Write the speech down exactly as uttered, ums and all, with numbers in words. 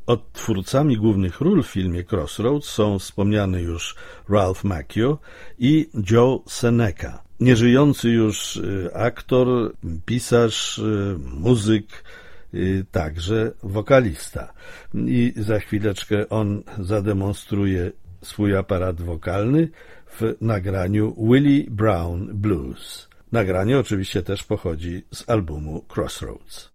Odtwórcami głównych ról w filmie Crossroads są wspomniany już Ralph Macchio i Joe Seneca, nieżyjący już aktor, pisarz, muzyk, także wokalista. I za chwileczkę on zademonstruje swój aparat wokalny w nagraniu Willie Brown Blues. Nagranie oczywiście też pochodzi z albumu Crossroads.